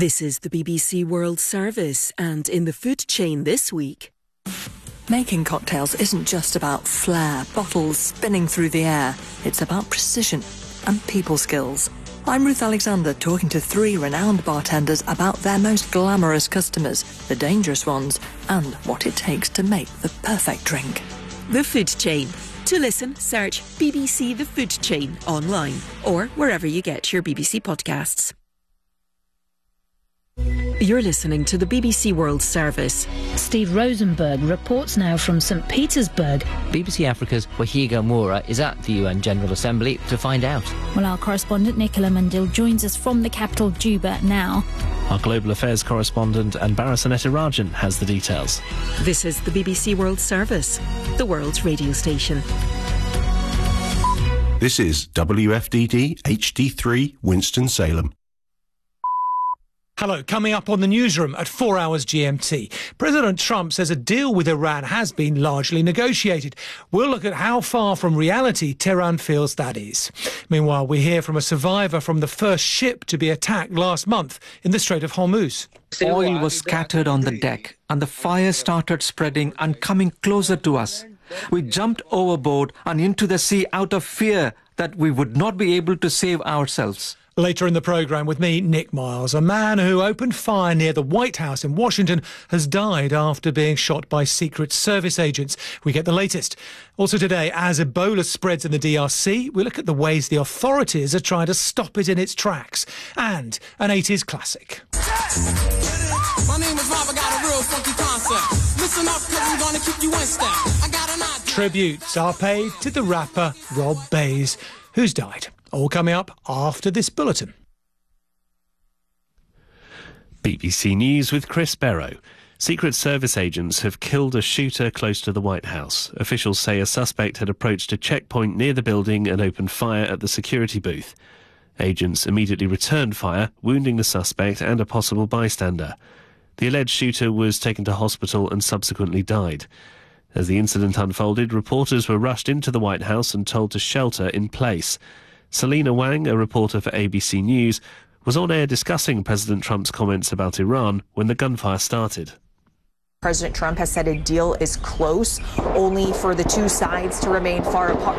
This is the BBC World Service, and in the food chain this week. Making cocktails isn't just about flair, bottles spinning through the air. It's about precision and people skills. I'm Ruth Alexander, talking to 3 renowned bartenders about their most glamorous customers, the dangerous ones, and what it takes to make the perfect drink. The Food Chain. To listen, search BBC The Food Chain online or wherever you get your BBC podcasts. You're listening to the BBC World Service. Steve Rosenberg reports now from St Petersburg. BBC Africa's Wahiga Moura is at the UN General Assembly to find out. Well, our correspondent Nicola Mundil joins us from the capital Juba now. Our global affairs correspondent Anbara Sanetirajan has the details. This is the BBC World Service, the world's radio station. This is WFDD HD3 Winston-Salem. Hello, coming up on the newsroom at 4 hours GMT. President Trump says a deal with Iran has been largely negotiated. We'll look at how far from reality Tehran feels that is. Meanwhile, we hear from a survivor from the first ship to be attacked last month in the Strait of Hormuz. Oil was scattered on the deck and the fire started spreading and coming closer to us. We jumped overboard and into the sea out of fear that we would not be able to save ourselves. Later in the programme with me, Nick Miles. A man who opened fire near the White House in Washington has died after being shot by Secret Service agents. We get the latest. Also today, as Ebola spreads in the DRC, we look at the ways the authorities are trying to stop it in its tracks. And an 80s classic. My name is Rob, I got a real funky concept. Listen up, cause I'm gonna keep you in step. I got an idea. Tributes are paid to the rapper Rob Bays, who's died. All coming up after this bulletin. BBC News with Chris Barrow. Secret Service agents have killed a shooter close to the White House. Officials say a suspect had approached a checkpoint near the building and opened fire at the security booth. Agents immediately returned fire, wounding the suspect and a possible bystander. The alleged shooter was taken to hospital and subsequently died. As the incident unfolded, reporters were rushed into the White House and told to shelter in place. Selina Wang, a reporter for ABC News, was on air discussing President Trump's comments about Iran when the gunfire started. President Trump has said a deal is close, only for the two sides to remain far apart.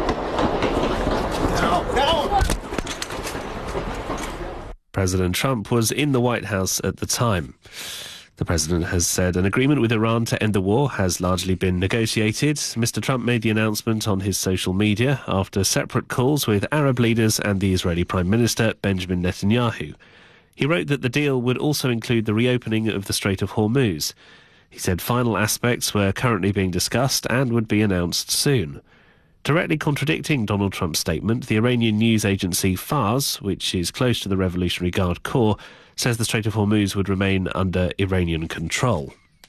President Trump was in the White House at the time. The president has said an agreement with Iran to end the war has largely been negotiated. Mr. Trump made the announcement on his social media after separate calls with Arab leaders and the Israeli Prime Minister Benjamin Netanyahu. He wrote that the deal would also include the reopening of the Strait of Hormuz. He said final aspects were currently being discussed and would be announced soon. Directly contradicting Donald Trump's statement, the Iranian news agency Fars, which is close to the Revolutionary Guard Corps, says the Strait of Hormuz would remain under Iranian control.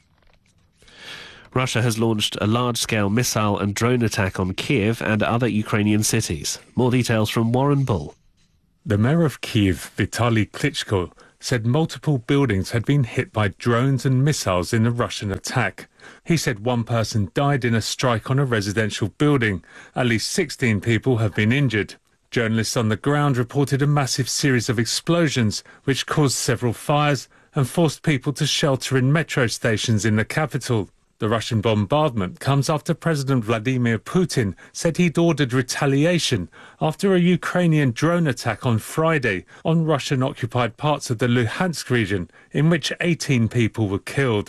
Russia has launched a large-scale missile and drone attack on Kiev and other Ukrainian cities. More details from Warren Bull. The mayor of Kiev, Vitaly Klitschko, said multiple buildings had been hit by drones and missiles in the Russian attack. He said one person died in a strike on a residential building. At least 16 people have been injured. Journalists on the ground reported a massive series of explosions, which caused several fires and forced people to shelter in metro stations in the capital. The Russian bombardment comes after President Vladimir Putin said he'd ordered retaliation after a Ukrainian drone attack on Friday on Russian-occupied parts of the Luhansk region, in which 18 people were killed.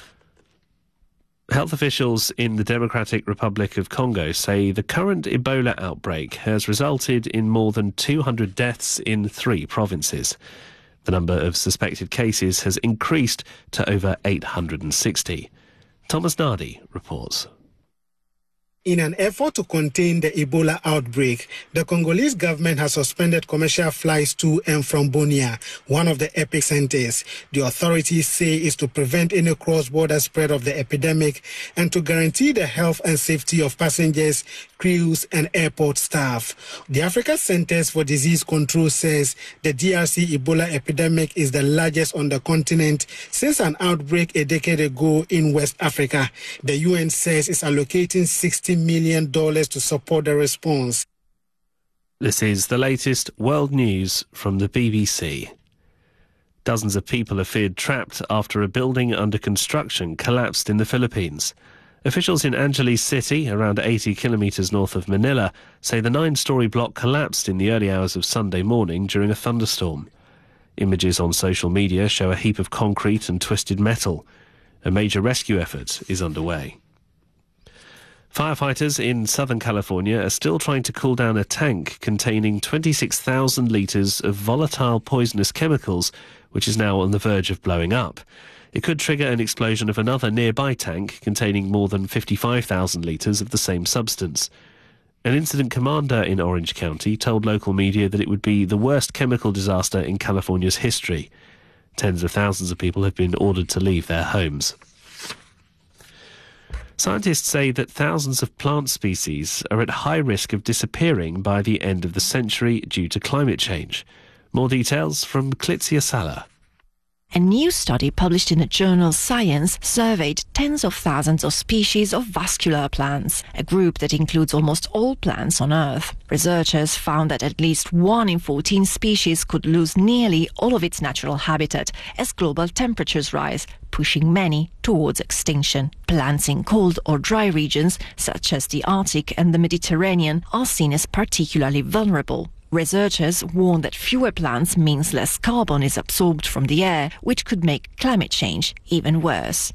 Health officials in the Democratic Republic of Congo say the current Ebola outbreak has resulted in more than 200 deaths in 3 provinces. The number of suspected cases has increased to over 860. Thomas Nardi reports. In an effort to contain the Ebola outbreak, the Congolese government has suspended commercial flights to and from Bunia, one of the epicenters. The authorities say is to prevent any cross-border spread of the epidemic and to guarantee the health and safety of passengers, crews and airport staff. The Africa Centers for Disease Control says the DRC Ebola epidemic is the largest on the continent since an outbreak a decade ago in West Africa. The UN says it's allocating $60 million to support the response. This is the latest world news from the BBC. Dozens of people are feared trapped after a building under construction collapsed in the Philippines. Officials in Angeles City, around 80 kilometres north of Manila, say the 9-storey block collapsed in the early hours of Sunday morning during a thunderstorm. Images on social media show a heap of concrete and twisted metal. A major rescue effort is underway. Firefighters in Southern California are still trying to cool down a tank containing 26,000 litres of volatile poisonous chemicals, which is now on the verge of blowing up. It could trigger an explosion of another nearby tank containing more than 55,000 litres of the same substance. An incident commander in Orange County told local media that it would be the worst chemical disaster in California's history. Tens of thousands of people have been ordered to leave their homes. Scientists say that thousands of plant species are at high risk of disappearing by the end of the century due to climate change. More details from Clitzia Sala. A new study published in the journal Science surveyed tens of thousands of species of vascular plants, a group that includes almost all plants on Earth. Researchers found that at least 1 in 14 species could lose nearly all of its natural habitat as global temperatures rise, pushing many towards extinction. Plants in cold or dry regions, such as the Arctic and the Mediterranean, are seen as particularly vulnerable. Researchers warn that fewer plants means less carbon is absorbed from the air, which could make climate change even worse.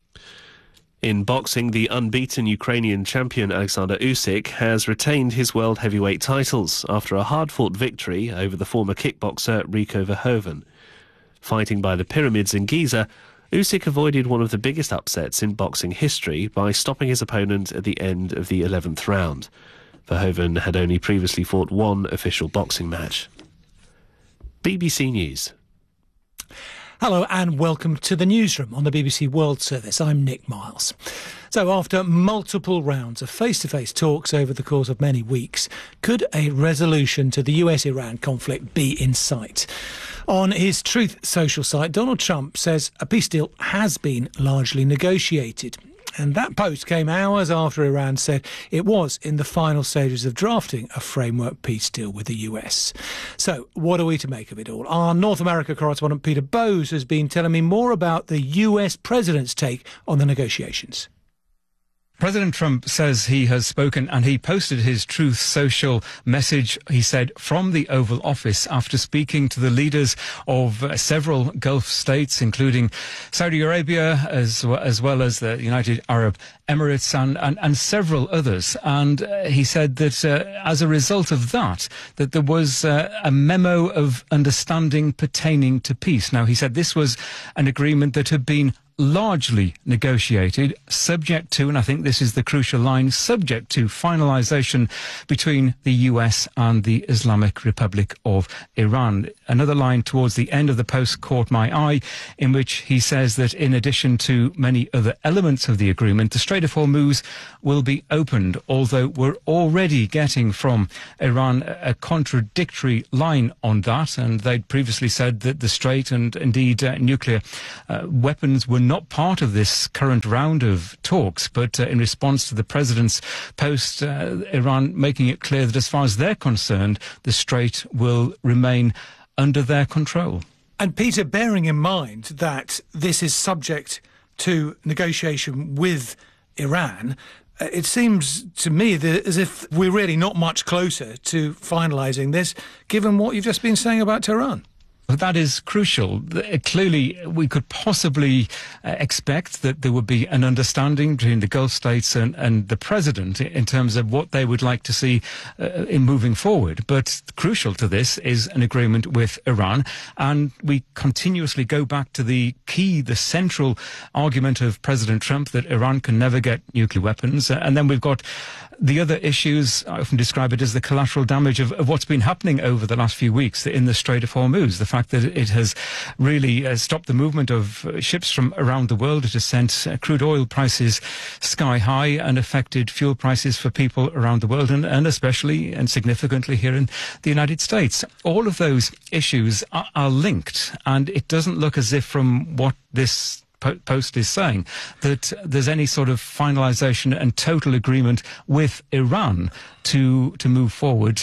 In boxing, the unbeaten Ukrainian champion Alexander Usyk has retained his world heavyweight titles after a hard-fought victory over the former kickboxer Rico Verhoeven. Fighting by the pyramids in Giza, Usyk avoided one of the biggest upsets in boxing history by stopping his opponent at the end of the 11th round. Verhoeven had only previously fought one official boxing match. BBC News. Hello and welcome to the newsroom on the BBC World Service. I'm Nick Miles. So after multiple rounds of face-to-face talks over the course of many weeks, could a resolution to the US-Iran conflict be in sight? On his Truth Social site, Donald Trump says a peace deal has been largely negotiated. And that post came hours after Iran said it was in the final stages of drafting a framework peace deal with the US. So what are we to make of it all? Our North America correspondent Peter Bowes has been telling me more about the US president's take on the negotiations. President Trump says he has spoken, and he posted his Truth Social message, he said, from the Oval Office after speaking to the leaders of several Gulf states, including Saudi Arabia, as well as the United Arab Emirates and several others. And he said that as a result of that there was a memo of understanding pertaining to peace. Now, he said this was an agreement that had been largely negotiated, subject to, and I think this is the crucial line, subject to finalisation between the US and the Islamic Republic of Iran. Another line towards the end of the post caught my eye, in which he says that in addition to many other elements of the agreement, the Strait of Hormuz will be opened, although we're already getting from Iran a contradictory line on that, and they'd previously said that the Strait and indeed nuclear weapons were not part of this current round of talks, but in response to the president's post, Iran making it clear that as far as they're concerned, the Strait will remain under their control. And Peter, bearing in mind that this is subject to negotiation with Iran, it seems to me that as if we're really not much closer to finalising this, given what you've just been saying about Tehran. That is crucial. Clearly, we could possibly expect that there would be an understanding between the Gulf states and the president in terms of what they would like to see in moving forward. But crucial to this is an agreement with Iran. And we continuously go back to the central argument of President Trump that Iran can never get nuclear weapons. And then we've got the other issues. I often describe it as the collateral damage of what's been happening over the last few weeks in the Strait of Hormuz. The fact that it has really stopped the movement of ships from around the world. It has sent crude oil prices sky high and affected fuel prices for people around the world, and especially and significantly here in the United States. All of those issues are linked, and it doesn't look as if from what this Post is saying, that there's any sort of finalisation and total agreement with Iran to move forward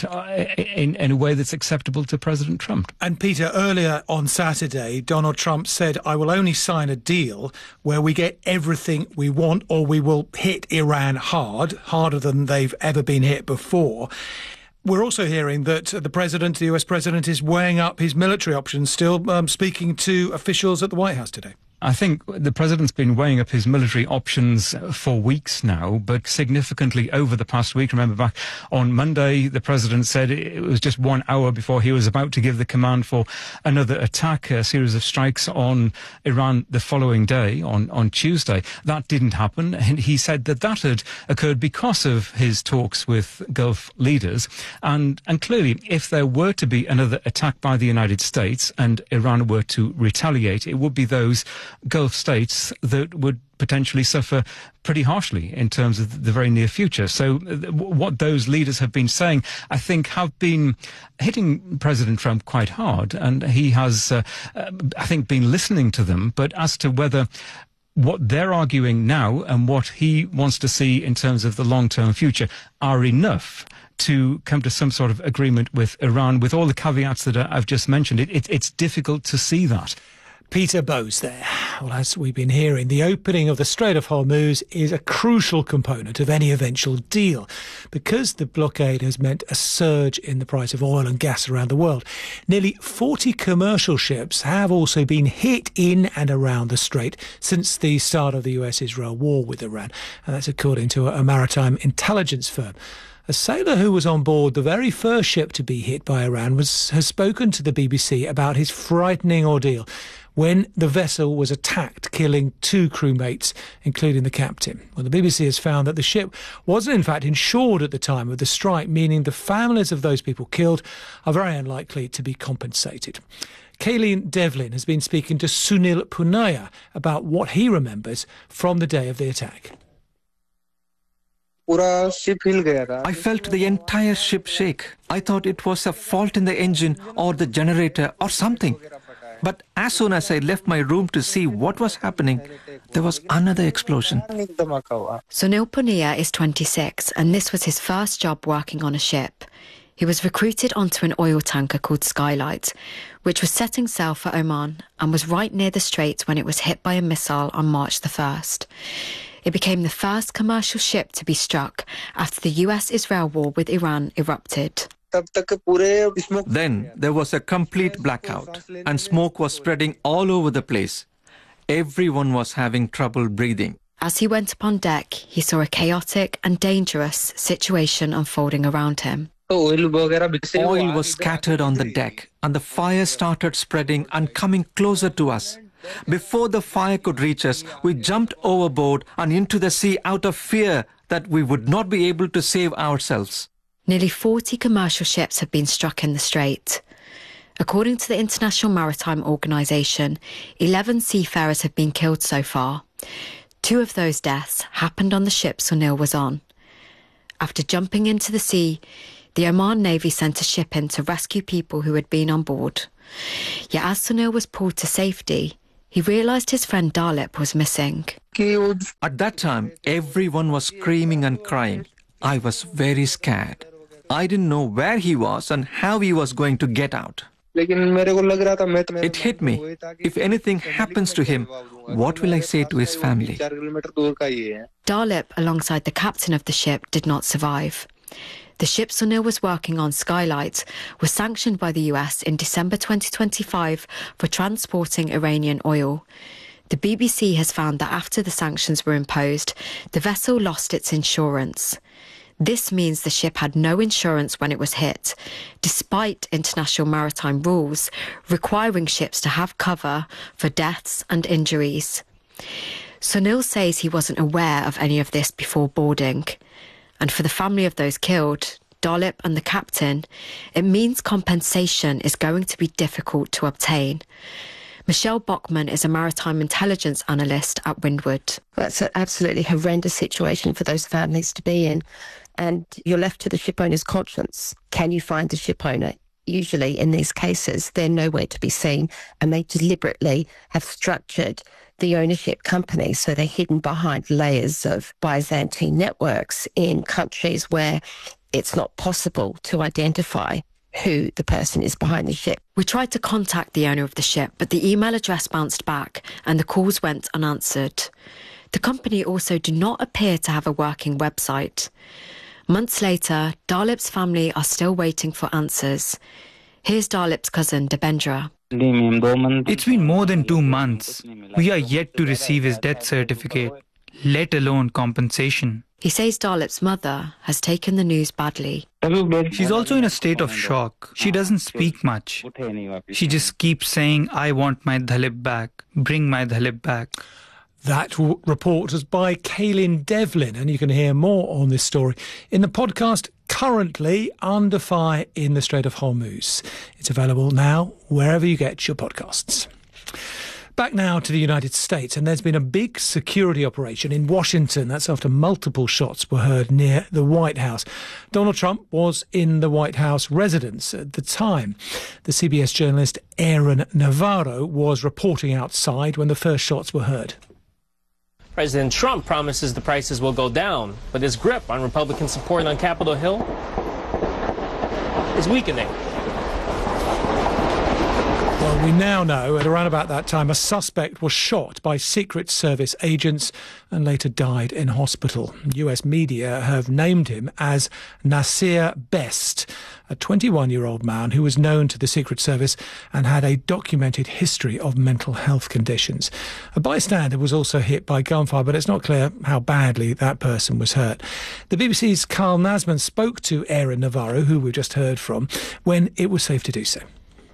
in a way that's acceptable to President Trump. And Peter, earlier on Saturday, Donald Trump said, I will only sign a deal where we get everything we want, or we will hit Iran hard, harder than they've ever been hit before. We're also hearing that the US president, is weighing up his military options, still speaking to officials at the White House today. I think the president's been weighing up his military options for weeks now, but significantly over the past week. Remember back on Monday, the president said it was just 1 hour before he was about to give the command for another attack, a series of strikes on Iran the following day, on Tuesday. That didn't happen. And he said that had occurred because of his talks with Gulf leaders. And clearly, if there were to be another attack by the United States and Iran were to retaliate, it would be those Gulf states that would potentially suffer pretty harshly in terms of the very near future. So what those leaders have been saying, I think, have been hitting President Trump quite hard. And he has, I think, been listening to them. But as to whether what they're arguing now and what he wants to see in terms of the long-term future are enough to come to some sort of agreement with Iran, with all the caveats that I've just mentioned, it's difficult to see that. Peter Bowes there. Well, as we've been hearing, the opening of the Strait of Hormuz is a crucial component of any eventual deal, because the blockade has meant a surge in the price of oil and gas around the world. Nearly 40 commercial ships have also been hit in and around the strait since the start of the US-Israel war with Iran, and that's according to a maritime intelligence firm. A sailor who was on board the very first ship to be hit by Iran has spoken to the BBC about his frightening ordeal when the vessel was attacked, killing 2 crewmates, including the captain. Well, the BBC has found that the ship wasn't in fact insured at the time of the strike, meaning the families of those people killed are very unlikely to be compensated. Kayleen Devlin has been speaking to Sunil Punaya about what he remembers from the day of the attack. I felt the entire ship shake. I thought it was a fault in the engine or the generator or something. But as soon as I left my room to see what was happening, there was another explosion. Sunil Punia is 26, and this was his first job working on a ship. He was recruited onto an oil tanker called Skylight, which was setting sail for Oman and was right near the strait when it was hit by a missile on March the 1st. It became the first commercial ship to be struck after the US-Israel war with Iran erupted. Then there was a complete blackout, and smoke was spreading all over the place. Everyone was having trouble breathing. As he went upon deck, he saw a chaotic and dangerous situation unfolding around him. Oil was scattered on the deck, and the fire started spreading and coming closer to us. Before the fire could reach us, we jumped overboard and into the sea out of fear that we would not be able to save ourselves. Nearly 40 commercial ships have been struck in the strait. According to the International Maritime Organization, 11 seafarers have been killed so far. 2 of those deaths happened on the ship Sunil was on. After jumping into the sea, the Oman Navy sent a ship in to rescue people who had been on board. Yet as Sunil was pulled to safety, he realised his friend Dalip was missing. At that time, everyone was screaming and crying. I was very scared. I didn't know where he was and how he was going to get out. It hit me. If anything happens to him, what will I say to his family? Dalip, alongside the captain of the ship, did not survive. The ship Sunil was working on, Skylight, was sanctioned by the US in December 2025 for transporting Iranian oil. The BBC has found that after the sanctions were imposed, the vessel lost its insurance. This means the ship had no insurance when it was hit, despite international maritime rules requiring ships to have cover for deaths and injuries. Sunil says he wasn't aware of any of this before boarding. And for the family of those killed, Dalip and the captain, it means compensation is going to be difficult to obtain. Michelle Bachman is a maritime intelligence analyst at Windward. That's an absolutely horrendous situation for those families to be in. And you're left to the ship owner's conscience. Can you find the ship owner? usually in these cases, they're nowhere to be seen, and they deliberately have structured the ownership company so they're hidden behind layers of Byzantine networks in countries where it's not possible to identify who the person is behind the ship. We tried to contact the owner of the ship, but the email address bounced back and the calls went unanswered. The company also do not appear to have a working website. Months later, Dalip's family are still waiting for answers. Here's Dalip's cousin, Debendra. It's been more than 2 months. We are yet to receive his death certificate, let alone compensation. He says Dalip's mother has taken the news badly. She's also in a state of shock. She doesn't speak much. She just keeps saying, I want my Dalip back. Bring my Dalip back. That report was by Kaylin Devlin, and you can hear more on this story in the podcast Currently Under Fire in the Strait of Hormuz. It's available now wherever you get your podcasts. Back now to the United States, and there's been a big security operation in Washington. That's after multiple shots were heard near the White House. Donald Trump was in the White House residence at the time. The CBS journalist Aaron Navarro was reporting outside when the first shots were heard. President Trump promises the prices will go down, but his grip on Republican support on Capitol Hill is weakening. Well, we now know at around about that time a suspect was shot by Secret Service agents and later died in hospital. US media have named him as Nasir Best, a 21-year-old man who was known to the Secret Service and had a documented history of mental health conditions. A bystander was also hit by gunfire, but it's not clear how badly that person was hurt. The BBC's Carl Nasman spoke to Aaron Navarro, who we just heard from, when it was safe to do so.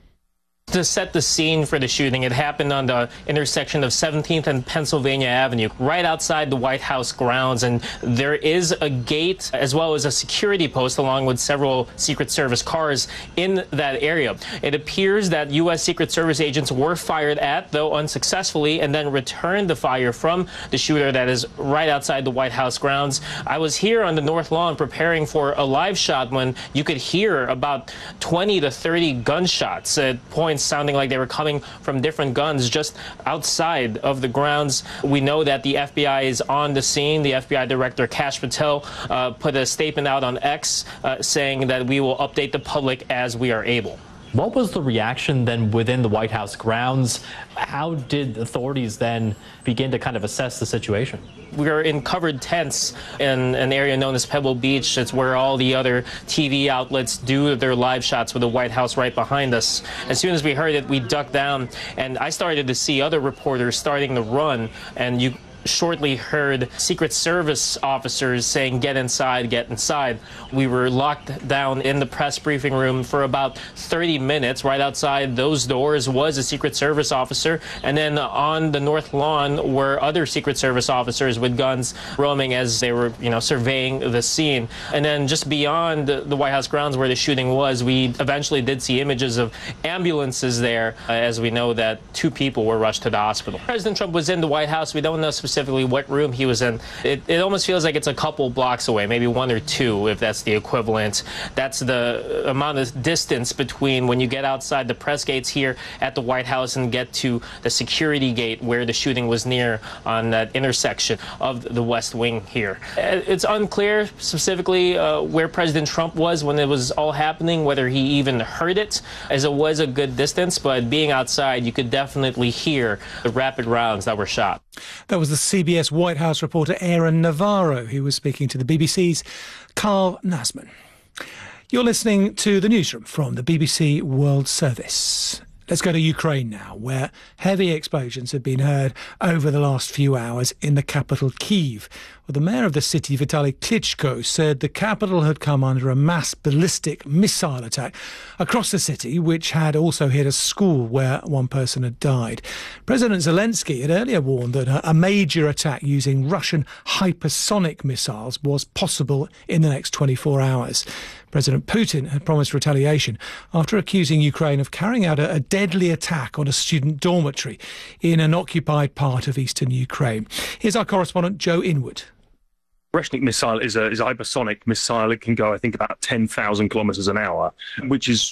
To set the scene for the shooting, it happened on the intersection of 17th and Pennsylvania Avenue, right outside the White House grounds. And there is a gate as well as a security post along with several Secret Service cars in that area. It appears that U.S. Secret Service agents were fired at, though unsuccessfully, and then returned the fire from the shooter that is right outside the White House grounds. I was here on the North Lawn preparing for a live shot when you could hear about 20 to 30 gunshots at points sounding like they were coming from different guns just outside of the grounds. We know that the FBI is on the scene. The FBI Director Kash Patel put a statement out on X saying that we will update the public as we are able. What was the reaction then within the White House grounds? How did authorities then begin to kind of assess the situation? We are in covered tents in an area known as Pebble Beach. It's where all the other TV outlets do their live shots with the White House right behind us. As soon as we heard it, we ducked down, and I started to see other reporters starting to run, and you shortly heard Secret Service officers saying, get inside, get inside. We were locked down in the press briefing room for about 30 minutes. Right outside those doors was a Secret Service officer, and then on the North Lawn were other Secret Service officers with guns roaming as they were, surveying the scene. And then just beyond the White House grounds where the shooting was, we eventually did see images of ambulances there, as we know that 2 people were rushed to the hospital. President Trump was in the White House. We don't know specifically what room he was in. It almost feels like it's a couple blocks away, maybe 1 or 2, if that's the equivalent. That's the amount of distance between when you get outside the press gates here at the White House and get to the security gate where the shooting was near on that intersection of the West Wing here. It's unclear specifically where President Trump was when it was all happening, whether he even heard it, as it was a good distance, but being outside, you could definitely hear the rapid rounds that were shot. That was the CBS White House reporter Aaron Navarro, who was speaking to the BBC's Carl Nasman. You're listening to the newsroom from the BBC World Service. Let's go to Ukraine now, where heavy explosions have been heard over the last few hours in the capital, Kyiv. Well, the mayor of the city, Vitaly Klitschko, said the capital had come under a mass ballistic missile attack across the city, which had also hit a school where one person had died. President Zelensky had earlier warned that a major attack using Russian hypersonic missiles was possible in the next 24 hours. President Putin had promised retaliation after accusing Ukraine of carrying out a deadly attack on a student dormitory in an occupied part of eastern Ukraine. Here's our correspondent Joe Inwood. Brezhnev missile is a hypersonic missile. It can go, I think, about 10,000 kilometers an hour, which is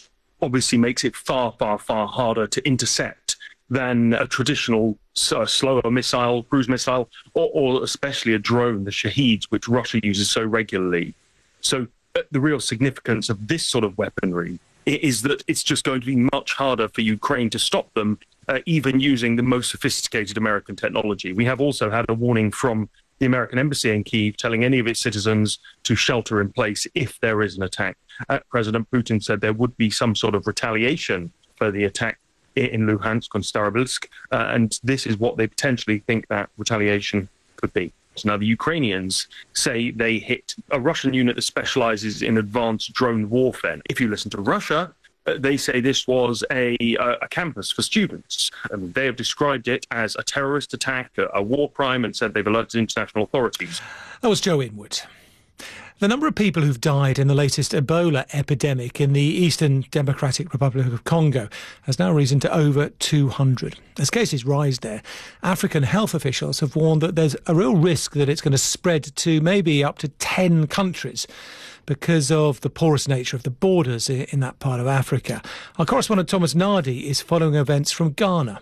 obviously makes it far, far, far harder to intercept than a traditional slower missile, cruise missile, or especially a drone, the Shaheeds, which Russia uses so regularly. So the real significance of this sort of weaponry is that it's just going to be much harder for Ukraine to stop them, even using the most sophisticated American technology. We have also had a warning from the American embassy in Kyiv telling any of its citizens to shelter in place if there is an attack. President Putin said there would be some sort of retaliation for the attack in Luhansk and Starobilsk, and this is what they potentially think that retaliation could be. So now the Ukrainians say they hit a Russian unit that specializes in advanced drone warfare. If you listen to Russia, they say this was a campus for students. They have described it as a terrorist attack, a war crime, and said they've alerted international authorities. That was Joe Inwood. The number of people who've died in the latest Ebola epidemic in the Eastern Democratic Republic of Congo has now risen to over 200. As cases rise there, African health officials have warned that there's a real risk that it's going to spread to maybe up to 10 countries because of the porous nature of the borders in that part of Africa. Our correspondent Thomas Nardi is following events from Ghana.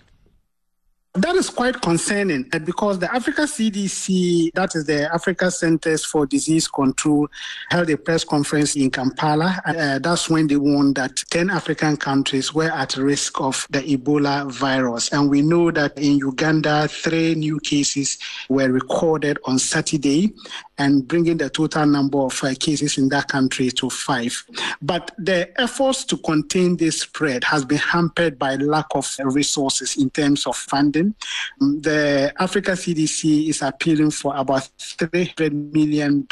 That is quite concerning because the Africa CDC, that is the Africa Centers for Disease Control, held a press conference in Kampala. That's when they warned that 10 African countries were at risk of the Ebola virus. And we know that in Uganda, 3 new cases were recorded on Saturday, and bringing the total number of cases in that country to 5. But the efforts to contain this spread has been hampered by lack of resources in terms of funding. The Africa CDC is appealing for about $300 million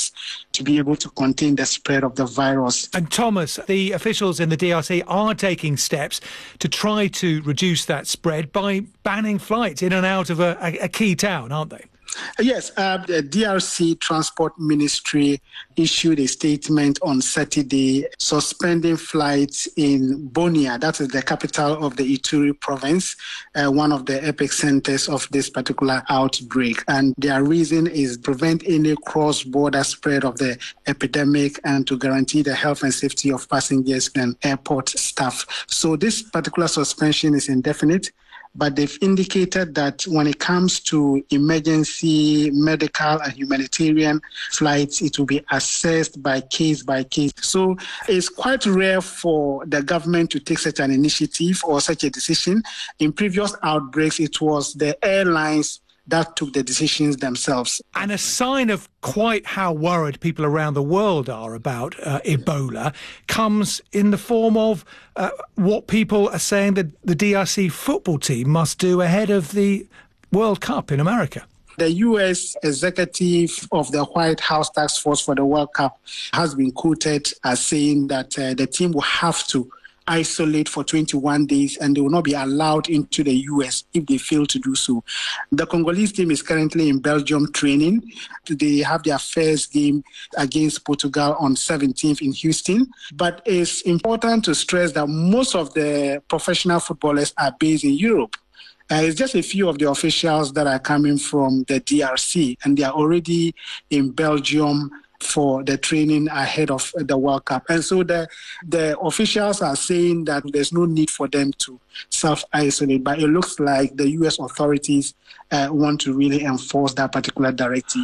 to be able to contain the spread of the virus. And Thomas, the officials in the DRC are taking steps to try to reduce that spread by banning flights in and out of a key town, aren't they? Yes, the DRC Transport Ministry issued a statement on Saturday suspending flights in Bunia, that is the capital of the Ituri province, one of the epicenters of this particular outbreak. And their reason is to prevent any cross-border spread of the epidemic and to guarantee the health and safety of passengers and airport staff. So this particular suspension is indefinite. But they've indicated that when it comes to emergency, medical and humanitarian flights, it will be assessed by case. So it's quite rare for the government to take such an initiative or such a decision. In previous outbreaks, it was the airlines that took the decisions themselves. And a sign of quite how worried people around the world are about Ebola comes in the form of what people are saying that the DRC football team must do ahead of the World Cup in America. The U.S. executive of the White House Task Force for the World Cup has been quoted as saying that the team will have to isolate for 21 days and they will not be allowed into the U.S. if they fail to do so. The Congolese team is currently in Belgium training. They have their first game against Portugal on 17th in Houston. But it's important to stress that most of the professional footballers are based in Europe. It's just a few of the officials that are coming from the DRC, and they are already in Belgium for the training ahead of the World Cup. And so the officials are saying that there's no need for them to self-isolate, but it looks like the U.S. authorities want to really enforce that particular directive.